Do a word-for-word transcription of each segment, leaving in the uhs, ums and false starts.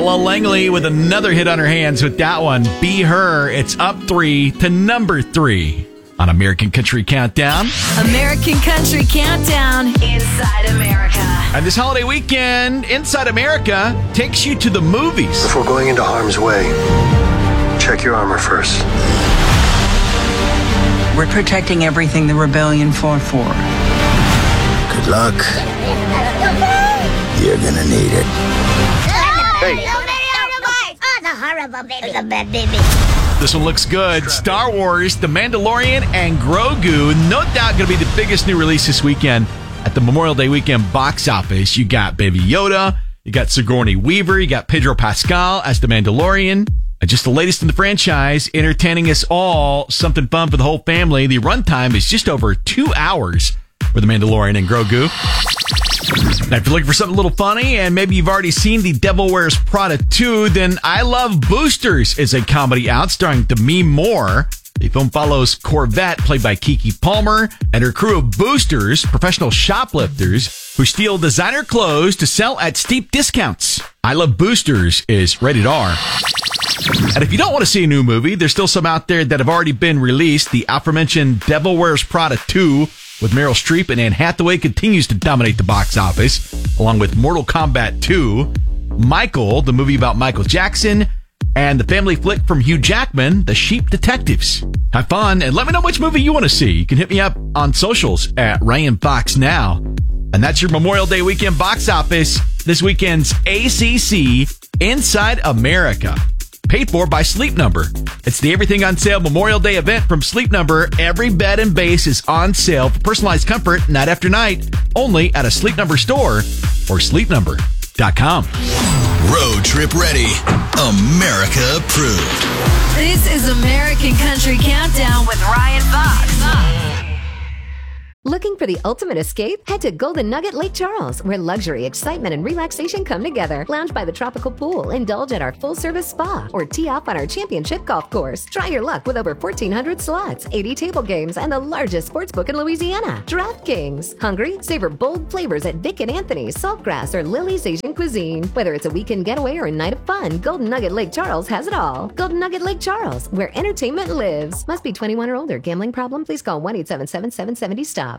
Ella Langley with another hit on her hands with that one. Be Her. It's up three to number three on American Country Countdown. American Country Countdown, Inside America. And this holiday weekend, Inside America takes you to the movies. Before going into harm's way, check your armor first. We're protecting everything the rebellion fought for. Good luck. You're gonna need it. Hey. Oh, the horrible baby. The bad baby. This one looks good. Star Wars, The Mandalorian, and Grogu. No doubt going to be the biggest new release this weekend at the Memorial Day weekend box office. You got Baby Yoda. You got Sigourney Weaver. You got Pedro Pascal as The Mandalorian. And just the latest in the franchise, entertaining us all. Something fun for the whole family. The runtime is just over two hours for The Mandalorian and Grogu. Now, if you're looking for something a little funny, and maybe you've already seen The Devil Wears Prada two, then I Love Boosters is a comedy out starring Demi Moore. The film follows Corvette, played by Keke Palmer, and her crew of boosters, professional shoplifters, who steal designer clothes to sell at steep discounts. I Love Boosters is rated R. And if you don't want to see a new movie, there's still some out there that have already been released. The aforementioned Devil Wears Prada two with Meryl Streep and Anne Hathaway continues to dominate the box office, along with Mortal Kombat two, Michael, the movie about Michael Jackson, and the family flick from Hugh Jackman, The Sheep Detectives. Have fun, and let me know which movie you want to see. You can hit me up on socials at Ryan Fox Now. And that's your Memorial Day weekend box office. This weekend's A C C Inside America, paid for by Sleep Number. It's the Everything on Sale Memorial Day event from Sleep Number. Every bed and base is on sale for personalized comfort night after night, only at a Sleep Number store or sleep number dot com. Road trip ready. America approved. This is American Country Countdown with Ryan Fox. Looking for the ultimate escape? Head to Golden Nugget Lake Charles, where luxury, excitement, and relaxation come together. Lounge by the tropical pool, indulge at our full-service spa, or tee off on our championship golf course. Try your luck with over fourteen hundred slots, eighty table games, and the largest sportsbook in Louisiana, DraftKings. Hungry? Savor bold flavors at Vic and Anthony's, Saltgrass, or Lily's Asian Cuisine. Whether it's a weekend getaway or a night of fun, Golden Nugget Lake Charles has it all. Golden Nugget Lake Charles, where entertainment lives. Must be twenty-one or older. Gambling problem? Please call one eight seven seven, seven seven zero, stop.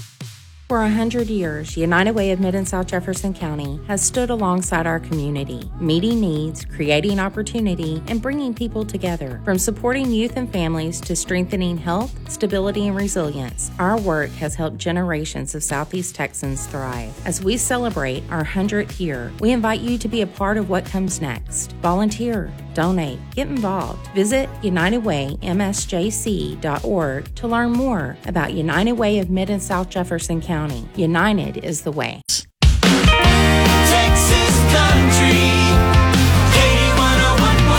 For one hundred years, United Way of Mid and South Jefferson County has stood alongside our community, meeting needs, creating opportunity, and bringing people together. From supporting youth and families to strengthening health, stability, and resilience, our work has helped generations of Southeast Texans thrive. As we celebrate our one hundredth year, we invite you to be a part of what comes next. Volunteer, donate, get involved. Visit united way m s j c dot org to learn more about United Way of Mid and South Jefferson County. United is the way. Texas Country, K one oh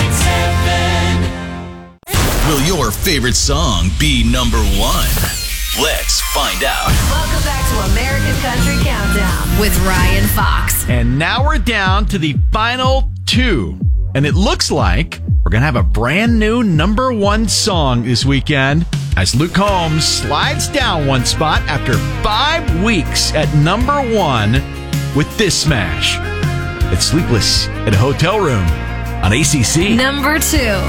one point seven. Will your favorite song be number one? Let's find out. Welcome back to American Country Countdown with Ryan Fox. And now we're down to the final two. And it looks like we're going to have a brand new number one song this weekend as Luke Combs slides down one spot after five weeks at number one with this smash. It's Sleepless in a Hotel Room on A C C. Number two.